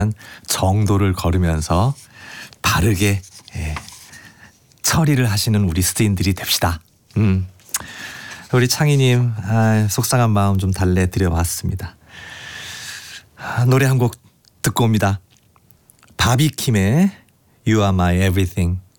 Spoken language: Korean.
정도를 걸으면서 바르게 처리를 하시는 우리 스트인들이 됩시다. 우리 창희님 속상한 마음 좀 달래드려봤습니다. 노래 한 곡 듣고 옵니다. 바비킴의 You Are My Everything.